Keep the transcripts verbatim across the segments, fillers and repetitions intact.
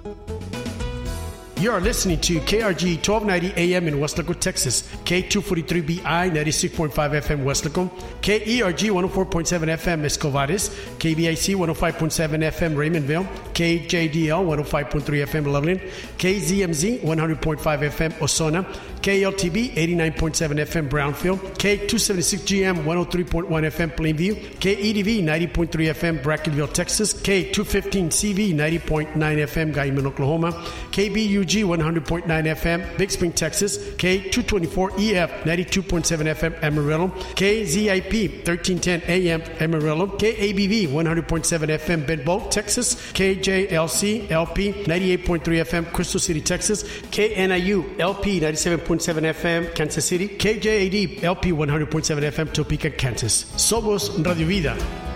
You are listening to K R G twelve ninety A M in Weslaco, Texas, K two forty-three B I ninety-six point five F M Weslaco, K E R G one oh four point seven F M Escovares, K B I C one oh five point seven F M Raymondville, K J D L one oh five point three F M Loveland, K Z M Z one hundred point five F M Osona, K L T B eighty-nine point seven F M Brownfield, K two seventy-six G M one oh three point one F M Plainview, K E D V ninety point three F M Brackenville, Texas, K two fifteen C V ninety point nine F M Guyman, Oklahoma, K B U G one hundred point nine F M Big Spring, Texas, K two twenty-four E F ninety-two point seven F M Amarillo, K Z I P thirteen ten A M Amarillo, K A B V one hundred point seven F M Benbow, Texas, K J L C L P ninety-eight point three F M Crystal City, Texas, K N I U L P ninety-seven point seven F M Kansas City, K J A D L P one hundred point seven F M Topeka, Kansas. Somos Radio Vida.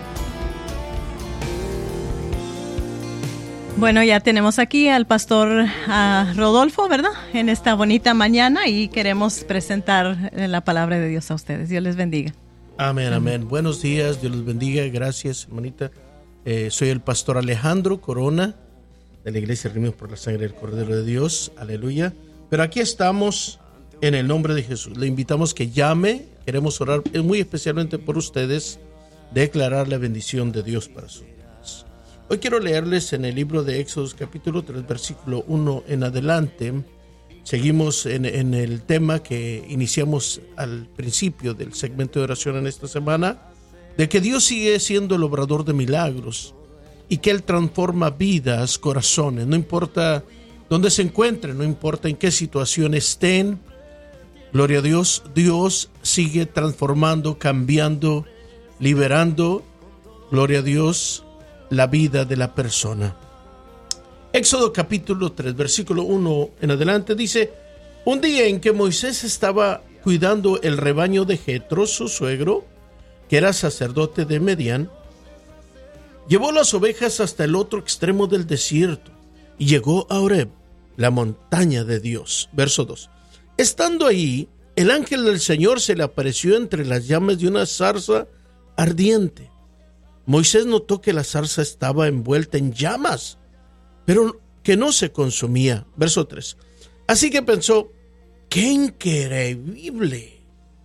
Bueno, ya tenemos aquí al pastor uh, Rodolfo, ¿verdad? En esta bonita mañana y queremos presentar la palabra de Dios a ustedes. Dios les bendiga. Amén, amén. amén. Buenos días, Dios les bendiga. Gracias, hermanita. Eh, soy el pastor Alejandro Corona de la Iglesia Redimidos por la Sangre del Cordero de Dios. Aleluya. Pero aquí estamos en el nombre de Jesús. Le invitamos que llame. Queremos orar muy especialmente por ustedes, declarar la bendición de Dios para sus vidas. Hoy quiero leerles en el libro de Éxodo capítulo tres, versículo uno en adelante. Seguimos en, en el tema que iniciamos al principio del segmento de oración en esta semana, de que Dios sigue siendo el obrador de milagros y que Él transforma vidas, corazones, no importa dónde se encuentren, no importa en qué situación estén. Gloria a Dios, Dios sigue transformando, cambiando, liberando, gloria a Dios, la vida de la persona. Éxodo capítulo tres, versículo uno en adelante dice: un día en que Moisés estaba cuidando el rebaño de Jetro, su suegro, que era sacerdote de Medián, llevó las ovejas hasta el otro extremo del desierto y llegó a Horeb, la montaña de Dios. Verso dos. Estando ahí, el ángel del Señor se le apareció entre las llamas de una zarza ardiente. Moisés notó que la zarza estaba envuelta en llamas, pero que no se consumía. Verso tres. Así que pensó: ¡qué increíble!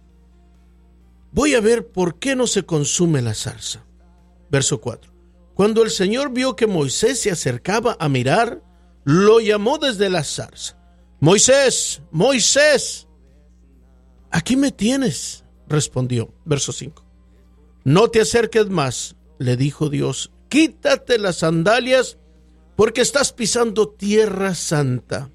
Voy a ver por qué no se consume la zarza. Verso cuatro. Cuando el Señor vio que Moisés se acercaba a mirar, lo llamó desde la zarza: Moisés, Moisés. Aquí me tienes, respondió. Verso cinco. No te acerques más, le dijo Dios. Quítate las sandalias, porque estás pisando tierra santa.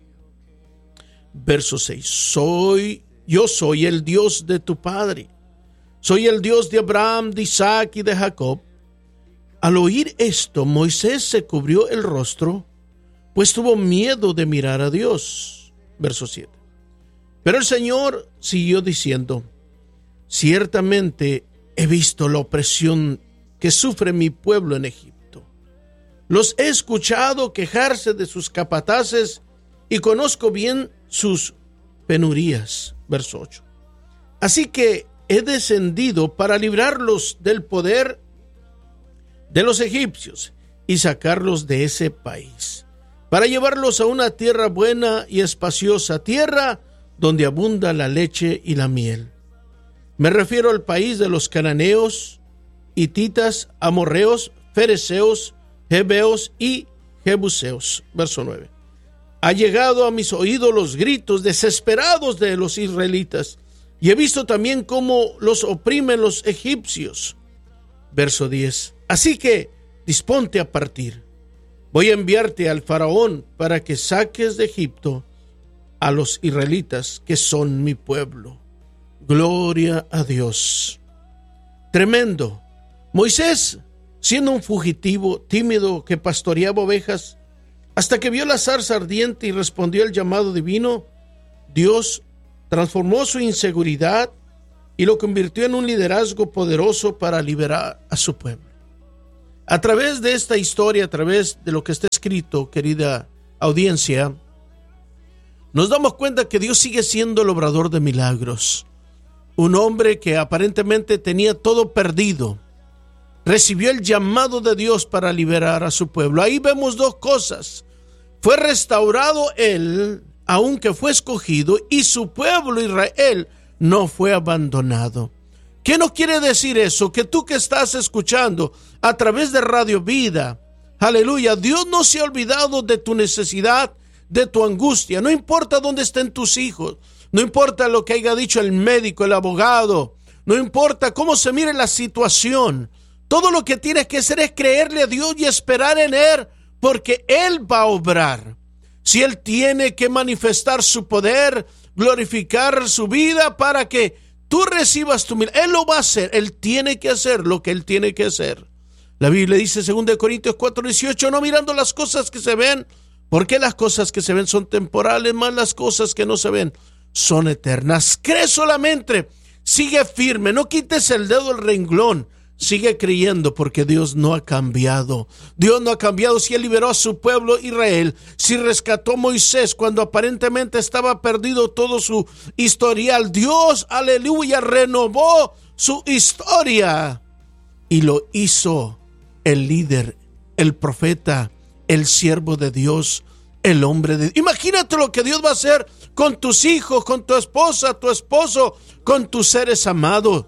Verso seis. Soy, yo soy el Dios de tu padre. Soy el Dios de Abraham, de Isaac y de Jacob. Al oír esto, Moisés se cubrió el rostro, pues tuvo miedo de mirar a Dios. Verso siete. Pero el Señor siguió diciendo: ciertamente he visto la opresión que sufre mi pueblo en Egipto. Los he escuchado quejarse de sus capataces y conozco bien sus penurías. Verso ocho. Así que he descendido para librarlos del poder de los egipcios y sacarlos de ese país, para llevarlos a una tierra buena y espaciosa, tierra donde abunda la leche y la miel. Me refiero al país de los cananeos, hititas, amorreos, fereceos, heveos y jebuseos. Verso nueve. Ha llegado a mis oídos los gritos desesperados de los israelitas, y he visto también cómo los oprimen los egipcios. Verso diez. Así que disponte a partir. Voy a enviarte al faraón para que saques de Egipto a los israelitas, que son mi pueblo. Gloria a Dios. Tremendo. Moisés, siendo un fugitivo tímido que pastoreaba ovejas, hasta que vio la zarza ardiente y respondió al llamado divino, Dios transformó su inseguridad y lo convirtió en un liderazgo poderoso para liberar a su pueblo. A través de esta historia, a través de lo que está escrito, querida audiencia, nos damos cuenta que Dios sigue siendo el obrador de milagros. Un hombre que aparentemente tenía todo perdido, recibió el llamado de Dios para liberar a su pueblo. Ahí vemos dos cosas: Fue restaurado él, aunque fue escogido, y su pueblo Israel no fue abandonado. ¿Qué no quiere decir eso? Que tú que estás escuchando a través de Radio Vida, aleluya, Dios no se ha olvidado de tu necesidad, de tu angustia. No importa dónde estén tus hijos, no importa lo que haya dicho el médico, el abogado, no importa cómo se mire la situación. Todo lo que tienes que hacer es creerle a Dios y esperar en Él, porque Él va a obrar. Si Él tiene que manifestar su poder, glorificar su vida para que tú recibas tu milagro, Él lo va a hacer. Él tiene que hacer lo que Él tiene que hacer. La Biblia dice en segunda de Corintios cuatro dieciocho, no mirando las cosas que se ven, porque las cosas que se ven son temporales, más las cosas que no se ven son eternas. Cree solamente, sigue firme, no quites el dedo del renglón. Sigue creyendo, porque Dios no ha cambiado. Dios no ha cambiado. Si Él liberó a su pueblo Israel, si rescató a Moisés cuando aparentemente estaba perdido todo su historial, Dios, aleluya, renovó su historia y lo hizo el líder, el profeta, el siervo de Dios, el hombre de Dios. Imagínate lo que Dios va a hacer con tus hijos, con tu esposa, tu esposo, con tus seres amados.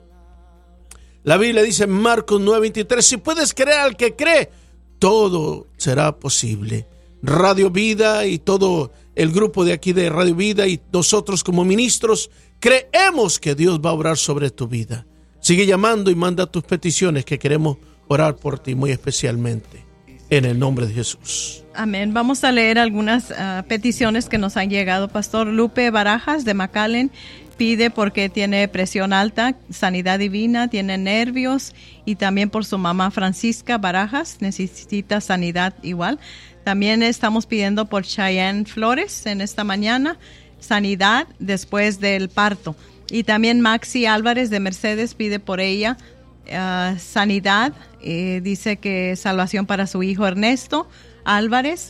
La Biblia dice en Marcos nueve veintitrés, si puedes creer al que cree, todo será posible. Radio Vida y todo el grupo de aquí de Radio Vida y nosotros como ministros creemos que Dios va a orar sobre tu vida. Sigue llamando y manda tus peticiones, que queremos orar por ti muy especialmente. En el nombre de Jesús. Amén. Vamos a leer algunas uh, peticiones que nos han llegado. Pastor Lupe Barajas de McAllen pide porque tiene presión alta, sanidad divina, tiene nervios, y también por su mamá Francisca Barajas, necesita sanidad igual. También estamos pidiendo por Cheyenne Flores en esta mañana, sanidad después del parto. Y también Maxi Álvarez de Mercedes pide por ella uh, sanidad, eh, dice que salvación para su hijo Ernesto Álvarez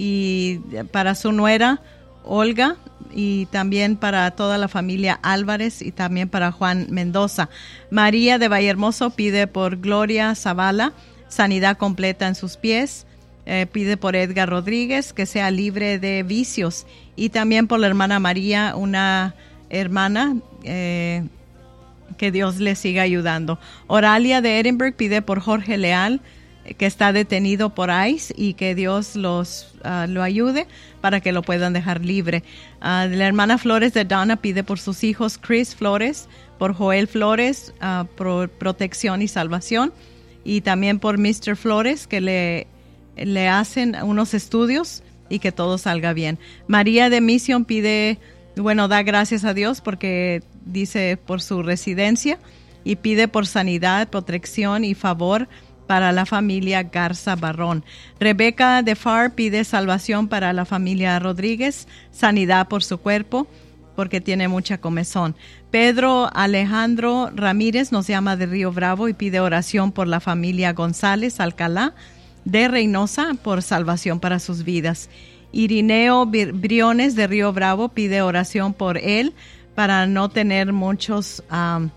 y para su nuera Olga, y también para toda la familia Álvarez y también para Juan Mendoza. María de Vallehermoso pide por Gloria Zavala, sanidad completa en sus pies. Eh, pide por Edgar Rodríguez, que sea libre de vicios, y también por la hermana María, una hermana, eh, que Dios le siga ayudando. Oralia de Edinburgh pide por Jorge Leal, que está detenido por ICE, y que Dios los uh, lo ayude para que lo puedan dejar libre. Uh, la hermana Flores de Donna pide por sus hijos Chris Flores, por Joel Flores, uh, por protección y salvación, y también por mister Flores, que le, le hacen unos estudios y que todo salga bien. María de Mission pide, bueno, da gracias a Dios porque dice por su residencia, y pide por sanidad, protección y favor para la familia Garza Barrón. Rebeca de Far pide salvación para la familia Rodríguez, sanidad por su cuerpo, porque tiene mucha comezón. Pedro Alejandro Ramírez nos llama de Río Bravo y pide oración por la familia González Alcalá de Reynosa, por salvación para sus vidas. Irineo Briones de Río Bravo pide oración por él para no tener muchos, um,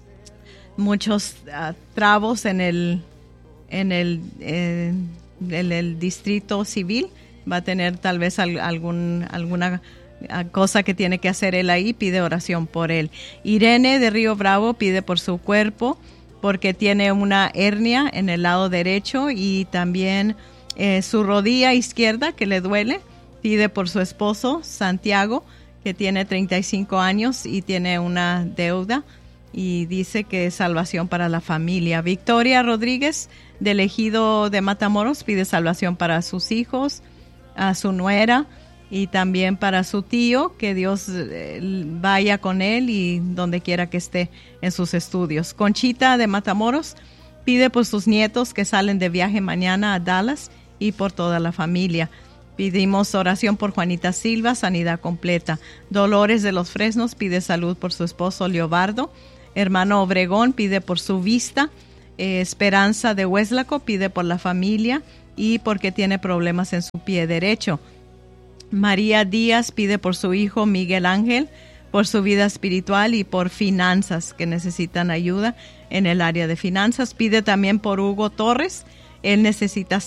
muchos uh, trabos en el en el, eh, en el distrito civil. Va a tener tal vez al, algún, alguna cosa que tiene que hacer él ahí, pide oración por él. Irene de Río Bravo pide por su cuerpo, porque tiene una hernia en el lado derecho, y también eh, su rodilla izquierda que le duele. Pide por su esposo Santiago, que tiene treinta y cinco años y tiene una deuda, y dice que es salvación para la familia. Victoria Rodríguez del Ejido de Matamoros pide salvación para sus hijos, a su nuera y también para su tío, que Dios vaya con él y donde quiera que esté en sus estudios. Conchita de Matamoros pide por sus nietos que salen de viaje mañana a Dallas y por toda la familia. Pedimos oración por Juanita Silva, sanidad completa. Dolores de los Fresnos pide salud por su esposo Leobardo. Hermano Obregón pide por su vista. Eh, Esperanza de Hueslaco pide por la familia y porque tiene problemas en su pie derecho. María Díaz pide por su hijo Miguel Ángel, por su vida espiritual y por finanzas, que necesitan ayuda en el área de finanzas. Pide también por Hugo Torres, él necesita